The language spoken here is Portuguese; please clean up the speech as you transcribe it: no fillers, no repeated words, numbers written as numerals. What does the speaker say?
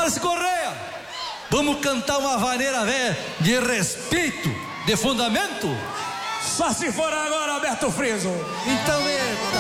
Wallace Correia, vamos cantar uma vaneira velha de respeito, de fundamento? Só se for agora, Alberto Friso. Então, eita.